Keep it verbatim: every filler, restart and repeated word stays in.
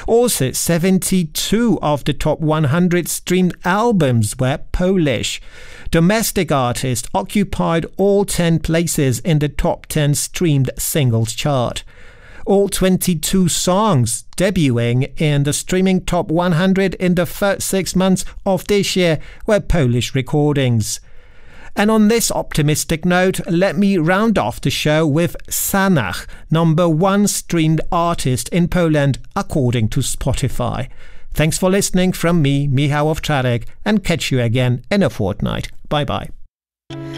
Also, seventy-two of the top one hundred streamed albums were Polish. Domestic artists occupied all ten places in the top ten streamed singles chart. All twenty-two songs debuting in the streaming top one hundred in the first six months of this year were Polish recordings. And on this optimistic note, let me round off the show with Sanach, number one streamed artist in Poland according to Spotify. Thanks for listening from me, Michał Owczarek, and catch you again in a fortnight. Bye bye.